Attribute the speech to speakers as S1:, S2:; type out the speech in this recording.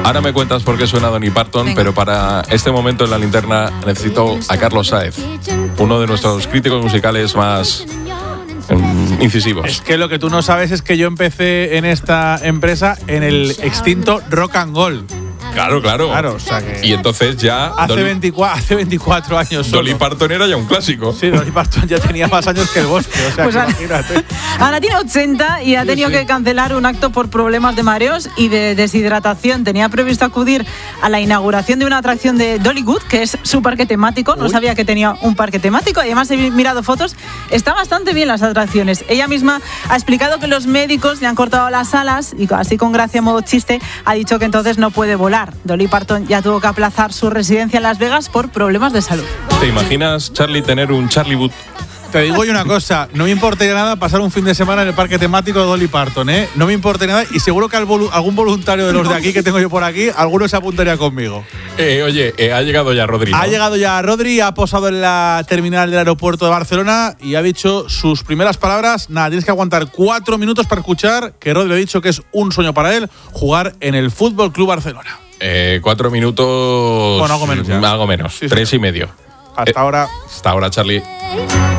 S1: Ahora me cuentas por qué suena Dolly Parton. Venga. Pero para este momento en la linterna necesito a Carlos Sáez, uno de nuestros críticos musicales más incisivos.
S2: Es que lo que tú no sabes es que yo empecé en esta empresa en el extinto Rock and Gold.
S1: Claro.
S2: O sea que
S1: y entonces ya
S2: hace 24 años solo.
S1: Dolly Parton era ya un clásico.
S2: Sí, Dolly Parton ya tenía más años que el bosque. O sea, pues imagínate.
S3: Ahora tiene 80 y ha tenido que cancelar un acto por problemas de mareos y de deshidratación. Tenía previsto acudir a la inauguración de una atracción de Dollywood, que es su parque temático. No sabía que tenía un parque temático. Además, he mirado fotos. Está bastante bien las atracciones. Ella misma ha explicado que los médicos le han cortado las alas y así con gracia, modo chiste, ha dicho que entonces no puede volar. Dolly Parton ya tuvo que aplazar su residencia en Las Vegas por problemas de salud.
S1: ¿Te imaginas, Charlie, tener un Charlie-Boot?
S2: Te digo yo una cosa, no me importaría nada pasar un fin de semana en el parque temático de Dolly Parton, ¿eh? No me importaría nada y seguro que algún voluntario de los de aquí que tengo yo por aquí, alguno se apuntaría conmigo.
S1: Ha llegado ya Rodri, ¿no?
S2: Ha llegado ya Rodri, ha posado en la terminal del aeropuerto de Barcelona y ha dicho sus primeras palabras. Nada, tienes que aguantar 4 minutos para escuchar que Rodri ha dicho que es un sueño para él jugar en el Fútbol Club Barcelona.
S1: 4 minutos.
S2: Bueno, algo menos ya.
S1: Algo menos. Sí, 3 y medio.
S2: Hasta ahora.
S1: Hasta ahora, Charlie.